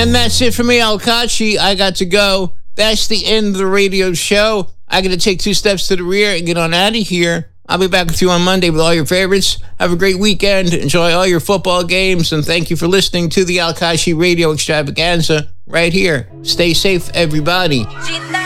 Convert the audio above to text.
And that's it for me, Al Kachi. I got to go. That's the end of the radio show. I got to take 2 steps to the rear and get on out of here. I'll be back with you on Monday with all your favorites. Have a great weekend. Enjoy all your football games. And thank you for listening to the Al Kachi Radio Extravaganza right here. Stay safe, everybody.